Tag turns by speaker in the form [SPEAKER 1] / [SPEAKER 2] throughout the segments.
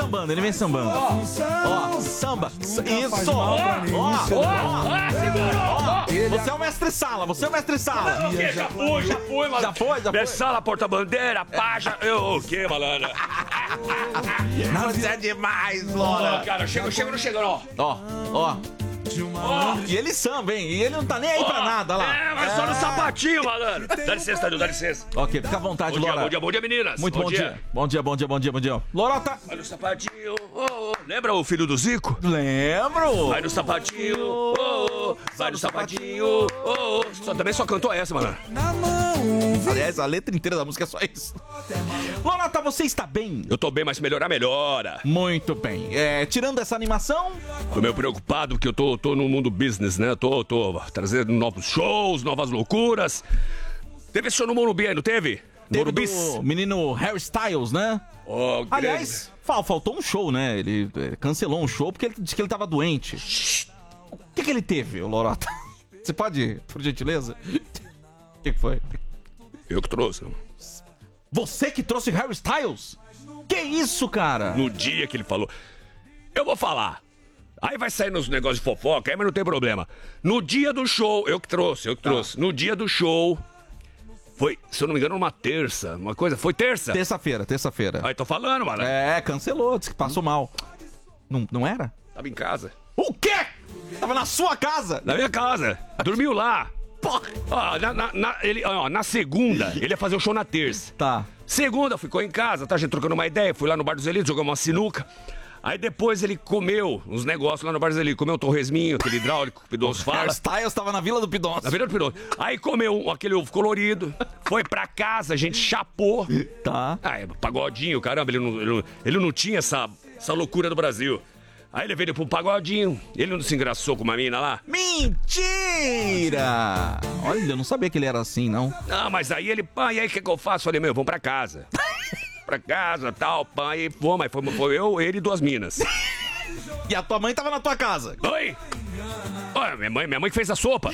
[SPEAKER 1] sambando, ele vem sambando. Ó, samba. Isso. Ó. Você é o mestre Sala, você é o mestre Sala.
[SPEAKER 2] O quê? Já foi, mano.
[SPEAKER 1] Já foi?
[SPEAKER 2] Sala, porta-bandeira, paja. O quê, malandro?
[SPEAKER 1] Você é demais, Lora.
[SPEAKER 2] Cara, chega ou não chega, não?
[SPEAKER 1] Ó. E ele samba, hein? E ele não tá nem aí pra nada, lá.
[SPEAKER 2] Mas só no sapatinho, malandro. Dá licença, Tadeu, dá licença.
[SPEAKER 1] Ok, fica à vontade, Lora.
[SPEAKER 2] Bom dia, meninas.
[SPEAKER 1] Muito bom dia. Bom dia. Lorota.
[SPEAKER 2] Vai no sapatinho, lembra o filho do Zico?
[SPEAKER 1] Lembro.
[SPEAKER 2] Vai no sapatinho, vai no sapatinho, também só cantou essa, mano.
[SPEAKER 1] Aliás, a letra inteira da música é só isso. Lorota, você está bem?
[SPEAKER 2] Eu tô bem, mas se melhorar, melhora.
[SPEAKER 1] Muito bem. Tirando essa animação...
[SPEAKER 2] Tô meio preocupado porque eu tô no mundo business, né? Tô trazendo novos shows, novas loucuras. Teve esse show no Morumbi aí, não teve?
[SPEAKER 1] Teve do menino Harry Styles, né? Aliás, faltou um show, né? Ele cancelou um show porque ele disse que ele tava doente. O que ele teve, Lorota? Você pode, por gentileza? O que foi?
[SPEAKER 2] Eu que trouxe.
[SPEAKER 1] Você que trouxe Harry Styles? Que isso, cara?
[SPEAKER 2] No dia que ele falou. Eu vou falar. Aí vai sair nos negócios de fofoca, aí mas não tem problema. No dia do show, eu que trouxe. No dia do show, foi, se eu não me engano, uma terça. Uma coisa, foi terça?
[SPEAKER 1] Terça-feira.
[SPEAKER 2] Aí tô falando, mano.
[SPEAKER 1] Cancelou, disse que passou mal. Não era?
[SPEAKER 2] Tava em casa.
[SPEAKER 1] O quê? Tava na sua casa?
[SPEAKER 2] Na minha casa. Dormiu lá.
[SPEAKER 1] Porra.
[SPEAKER 2] Na segunda, ele ia fazer o show na terça.
[SPEAKER 1] Tá.
[SPEAKER 2] Segunda, ficou em casa, tá? A gente trocando uma ideia, fui lá no Bar dos Elitos, jogamos uma sinuca. Aí depois ele comeu uns negócios lá no Bar dos Elitos. Comeu um torresminho, aquele hidráulico que o Pidonço fala.
[SPEAKER 1] Harry Styles tava na Vila do Pidonço.
[SPEAKER 2] Na Vila do Pidonço. Aí comeu aquele ovo colorido, foi pra casa, a gente chapou.
[SPEAKER 1] Tá.
[SPEAKER 2] Pagodinho, caramba, ele não tinha essa loucura do Brasil. Aí ele veio pro pagodinho, ele não se engraçou com uma mina lá?
[SPEAKER 1] Mentira! Olha, eu não sabia que ele era assim, não.
[SPEAKER 2] Não, mas aí ele, e aí o que eu faço? Falei, vamos pra casa. Pra casa, tal, e foi eu, ele e 2 minas.
[SPEAKER 1] E a tua mãe tava na tua casa?
[SPEAKER 2] Oi! Olha, minha mãe que fez a sopa.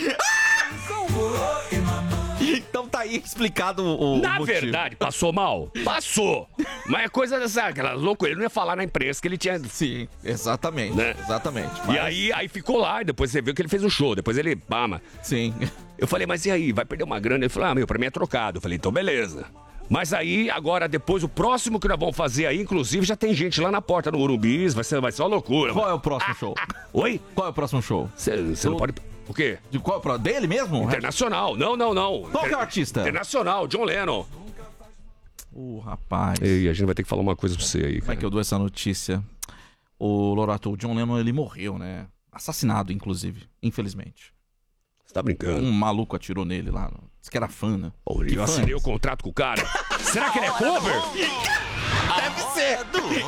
[SPEAKER 1] Então tá aí explicado o
[SPEAKER 2] Na
[SPEAKER 1] motivo.
[SPEAKER 2] verdade, passou mal? Passou. Mas é coisa dessa, aquela loucura. Ele não ia falar na imprensa que ele tinha...
[SPEAKER 1] Sim, exatamente.
[SPEAKER 2] Né?
[SPEAKER 1] Exatamente.
[SPEAKER 2] E aí ficou lá, e depois você viu que ele fez o show. Depois ele,
[SPEAKER 1] Sim.
[SPEAKER 2] Eu falei, mas e aí? Vai perder uma grana? Ele falou, pra mim é trocado. Eu falei, então beleza. Mas aí, agora, depois, o próximo que nós vamos fazer aí, inclusive, já tem gente lá na porta no Morumbi, vai ser uma loucura.
[SPEAKER 1] Qual é o próximo show?
[SPEAKER 2] Oi?
[SPEAKER 1] Qual é o próximo show?
[SPEAKER 2] Você não pode... O quê?
[SPEAKER 1] De qual? Dele mesmo?
[SPEAKER 2] Internacional. Não.
[SPEAKER 1] Qual que é o artista?
[SPEAKER 2] Internacional, John Lennon.
[SPEAKER 1] Rapaz.
[SPEAKER 2] Ei, a gente vai ter que falar uma coisa pra você aí, cara.
[SPEAKER 1] Como é que eu dou essa notícia? O Lorato, o John Lennon, ele morreu, né? Assassinado, inclusive, infelizmente.
[SPEAKER 2] Você tá brincando?
[SPEAKER 1] Um maluco atirou nele lá. Disse que era fã, né?
[SPEAKER 2] Eu assinei o contrato com o cara. Será que ele é cover?
[SPEAKER 1] Deve ser.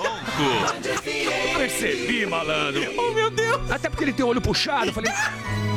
[SPEAKER 2] Percebi, malandro.
[SPEAKER 1] Oh, meu Deus.
[SPEAKER 2] Até porque ele tem o olho puxado. Eu falei...